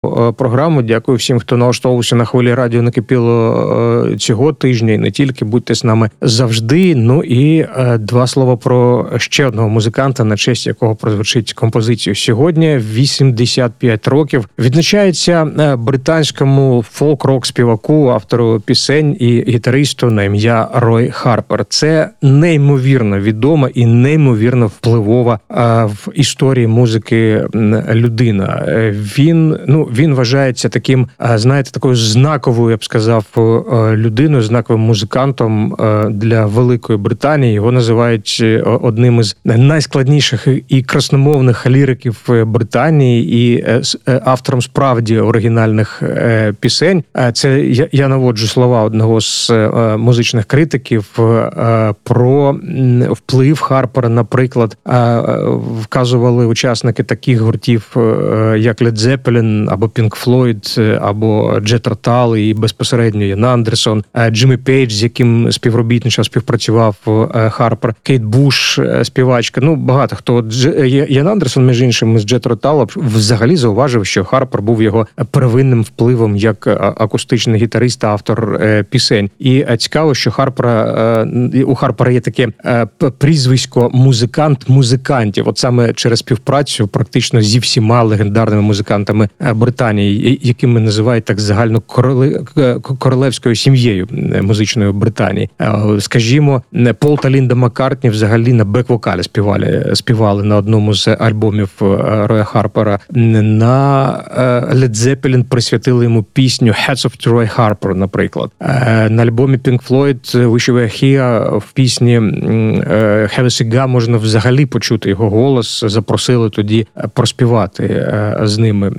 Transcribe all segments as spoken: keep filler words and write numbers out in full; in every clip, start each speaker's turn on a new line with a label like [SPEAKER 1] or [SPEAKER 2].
[SPEAKER 1] програму. Дякую всім, хто налаштовувався на хвилі радіо «Накипіло» цього тижня і не тільки. Будьте з нами завжди. Ну і два слова про ще одного музиканта, на честь якого прозвучить композицію сьогодні. вісімдесят п'ять років відзначається британському фолк-рок співаку, автору пісень і гітаристу на ім'я Рой Харпер. Це неймовірно відома і неймовірно впливова в історії музики людина. Він, ну, він вважається таким, знаєте, такою знаковою, я б сказав, людиною, знаковим музикантом для Великої Британії. Його називають одним із найскладніших і красномовних ліриків Британії і автором справді оригінальних пісень. Це я, я наводжу слова одного з музичних критиків про вплив Харпера, наприклад, вказували учасники таких гуртів, як Led Zeppelin, або Pink Floyd, або Jethro Tull, і безпосередньо Ян Андерсон, Джиммі Пейдж, з яким співробітничав, співпрацював Харпер, Кейт Буш, співачка. Ну, багато хто. Ян Андерсон, між іншим, з Jethro Tull взагалі зауважив, що Харпер був його первинним впливом як акустичний гітарист та автор пісень. І цікаво, що Харпера, у Харпера є таке прізвисько «музикант музикантів». От саме через співпрацю практично зі всіма легендарними музикантами Британії, якими називають так загально королевською сім'єю музичною Британії. Скажімо, Пол та Лінда Маккартні взагалі на бек-вокалі співали, співали на одному з альбомів Роя Харпера. На Led Zeppelin присвятили йому пісню «Hats off to Roy Harper», наприклад. На альбомі Pink Floyd «Wish You Were Here» в пісні «Have a Cigar» можна взагалі почути його голос. Запросили тоді проспівати з ними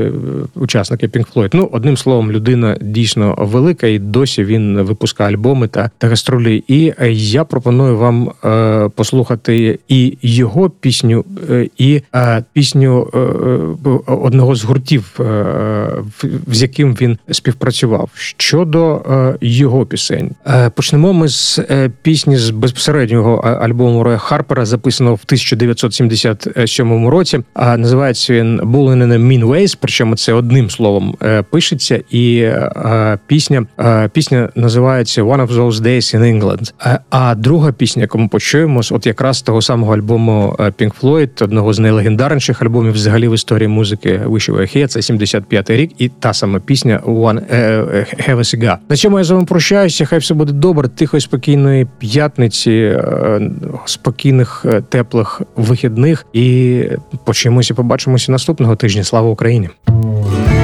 [SPEAKER 1] учасники Pink Floyd. Ну, одним словом, людина дійсно велика, і досі він випускає альбоми та, та гастролі. І я пропоную вам е, послухати і його пісню, е, і е, пісню е, одного з гуртів, е, з яким він співпрацював. Щодо е, його пісень. Е, почнемо ми з е, пісні з безпосереднього альбому Роя Харпера, записаного в тисяча дев'ятсот сімдесят сьомому році. А називається він «Bullin' in a Mean Ways», причому це одним словом е, пишеться, і е, пісня, е, пісня називається «One of Those Days in England». А, а друга пісня, яку ми почуємо, от якраз з того самого альбому Pink Floyd, одного з найлегендарніших альбомів взагалі в історії музики, «Wish You Were Here», це сімдесят п'ятий рік, і та сама пісня «One, uh, Have a Cigar». На цьому я з вами прощаюся, хай все буде добре, тихої, спокійної п'ятниці, спокійних, теплих вихідних, і почуємося, побачимося наступного тижня. Слава Україні!